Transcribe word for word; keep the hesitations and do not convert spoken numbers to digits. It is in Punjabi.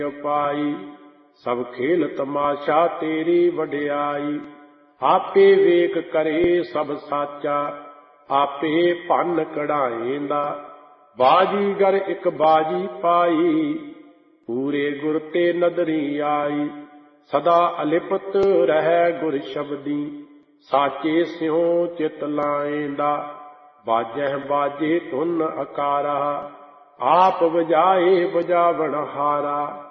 ਪਾਈ। ਸਭ ਖੇਲ ਤਮਾਸ਼ਾ ਤੇਰੀ ਵਡਿਆਈ। ਆਪੇ ਵੇਖ ਕਰੇ ਸਭ ਸਾਚਾ, ਆਪੇ ਭੰਨ ਕਢਾਏਂਦਾ। ਬਾਜੀਗਰ ਇੱਕ ਬਾਜੀ ਪਾਈ, ਪੂਰੇ ਗੁਰ ਤੇ ਨਦਰੀ ਆਈ। ਸਦਾ ਅਲਿਪਤ ਰਹਿ ਗੁਰ ਸ਼ਬਦੀ, ਸਾਚੇ ਸਿਉ ਚਿਤ ਲਾਏਂਦਾ। ਬਾਜਹਿ ਬਾਜੇ ਧੁਨ ਅਕਾਰਾ, ਆਪ ਵਜਾਏ ਵਜਾਵਣ ਹਾਰਾ।